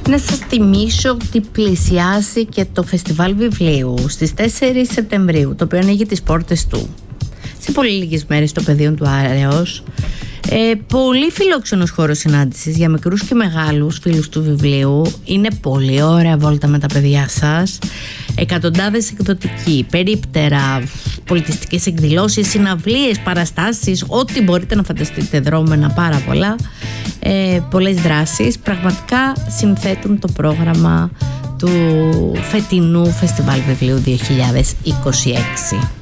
Να σας θυμίσω ότι πλησιάζει και το Φεστιβάλ Βιβλίου στις 4 Σεπτεμβρίου, το οποίο ανοίγει τις πόρτες του σε πολύ λίγες μέρες στο πεδίο του Άρεος. Πολύ φιλόξενος χώρος συνάντησης για μικρούς και μεγάλους φίλους του βιβλίου. Είναι πολύ ωραία βόλτα με τα παιδιά σας. Εκατοντάδες εκδοτικοί, περίπτερα, πολιτιστικές εκδηλώσεις, συναυλίες, παραστάσεις, ό,τι μπορείτε να φανταστείτε, δρόμενα πάρα πολλά. Πολλές δράσεις πραγματικά συνθέτουν το πρόγραμμα του φετινού Φεστιβάλ Βιβλίου 2026.